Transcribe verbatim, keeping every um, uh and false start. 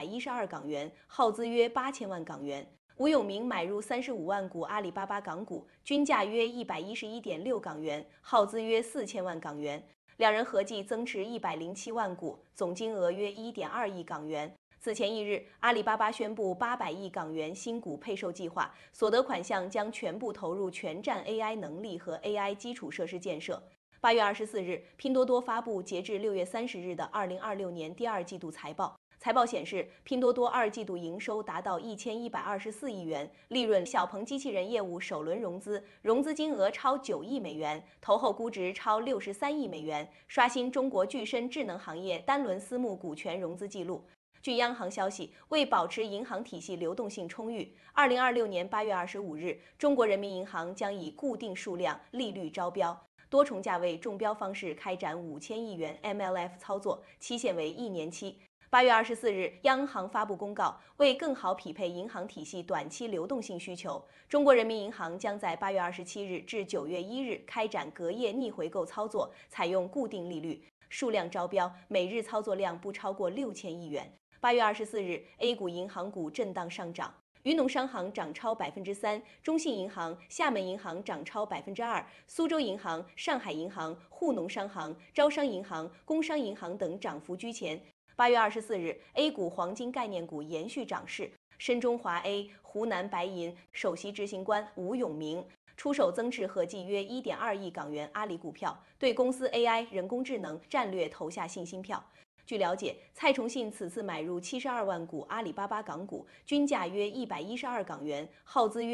一十二港元，耗资约八千万港元。吴永明买入三十五万股阿里巴巴港股，均价约一百一十一点六港元，耗资约四千万港元。两人合计增持一百零七万股，总金额约一点二亿港元。此前一日，阿里巴巴宣布八百亿港元新股配售计划，所得款项将全部投入全站 A I 能力和 A I 基础设施建设。八月二十四日，拼多多发布截至六月三十日的二零二六年第二季度财报。财报显示，拼多多二季度营收达到一千一百二十四亿元，利润小鹏机器人业务首轮融资，融资金额超九亿美元，投后估值超六十三亿美元，刷新中国具身智能行业单轮私募股权融资记录。据央行消息，为保持银行体系流动性充裕，二零二六年八月二十五日，中国人民银行将以固定数量利率招标。多重价位中标方式开展五千亿元 M L F 操作，期限为一年期。八月二十四日，央行发布公告，为更好匹配银行体系短期流动性需求，中国人民银行将在八月二十七日至九月一日开展隔夜逆回购操作，采用固定利率，数量招标，每日操作量不超过六千亿元。八月二十四日 ，A 股银行股震荡上涨。渝农商行涨超百分之三，中信银行、厦门银行涨超百分之二，苏州银行、上海银行、沪农商行、招商银行、工商银行等涨幅居前。八月二十四日 ，A 股黄金概念股延续涨势，深中华 A、湖南白银首席执行官吴永明出手增持合计约一点二亿港元阿里股票，对公司 A I 人工智能战略投下信心票。据了解，蔡崇信此次买入七十二万股阿里巴巴港股，均价约一百一十二港元，耗资约